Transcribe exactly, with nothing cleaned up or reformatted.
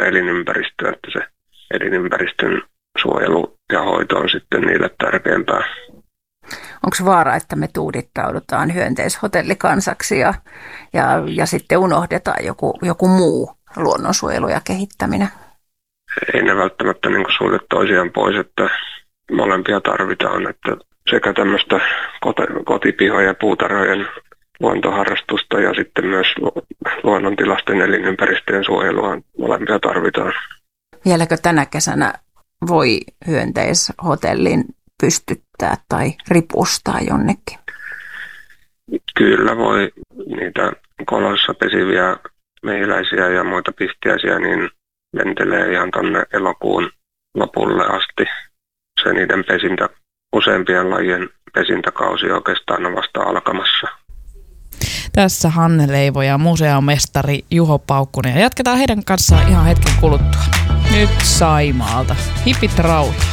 elinympäristöä, että se elinympäristön suojelu ja hoito on sitten niille tärkeämpää. Onko vaara, että me tuudittaudutaan hyönteishotellikansaksi ja, ja, ja sitten unohdetaan joku, joku muu luonnonsuojelu ja kehittäminen? Ei ne välttämättä niin kuin sulje toisiaan pois, että molempia tarvitaan, että sekä tämmöistä kotipihojen ja puutarhojen luontoharrastusta ja sitten myös luonnontilaisten elinympäristöjen suojelua, molempia tarvitaan. Vieläkö tänä kesänä voi hyönteishotellin pystyttää tai ripustaa jonnekin? Kyllä voi. Niitä koloissa pesiviä mehiläisiä ja muita pihtiäisiä niin lentelee ihan tonne elokuun lopulle asti. Se niiden pesintä, useampien lajien pesintäkausi oikeastaan on vasta alkamassa. Tässä Hanne Leivo ja museomestari Juho Paukkunen. Ja jatketaan heidän kanssaan ihan hetken kuluttua. Nyt Saimaalta. Hipit rauta.